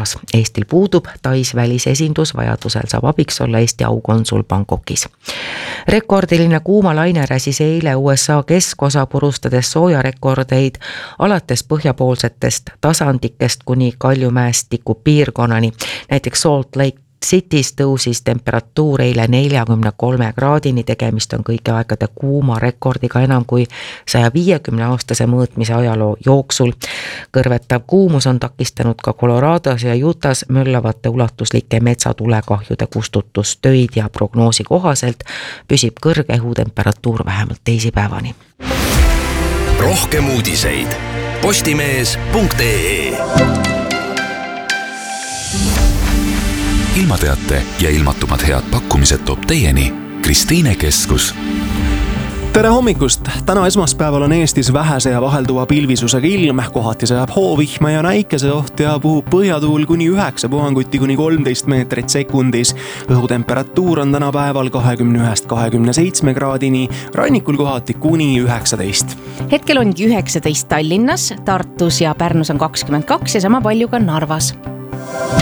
USA-s. Eestil puudub Tais välisesindus, vajadusel saab abiks olla Eesti aukonsul Bangkokis. Rekordiline kuumalaine räsis eile USA keskosa, purustades soojarekordeid alates põhjapoolsetest tasandikest kuni Kaljumäestiku piirkonnani. Näiteks Salt Lake City's tõusis temperatuur eile 43 kraadini, tegemist on kõigi aegade kuuma rekordiga enam kui 150-aastase mõõtmise ajaloo jooksul. Kõrvetav kuumus on takistanud ka Colorados ja Utah's möllavate ulatuslike metsatulekahjude kustutustöid ja prognoosi kohaselt püsib kõrge õhutemperatuur vähemalt teisipäevani. Rohkem uudiseid postimees.ee. Ilmateate ja ilmatumad head pakkumised toob teieni Kristiine Keskus. Tere hommikust! Täna esmaspäeval on Eestis vähese ja vahelduva pilvisusega ilm, kohati sajab hoovihma ja näikese oht ja puhub põhjatuul kuni 9 puhanguti kuni 13 meetrit sekundis. Õhutemperatuur on täna päeval 21-27 kraadini, rannikul kohati kuni 19. Hetkel ongi 19 Tallinnas, Tartus ja Pärnus on 22 ja sama palju ka Narvas.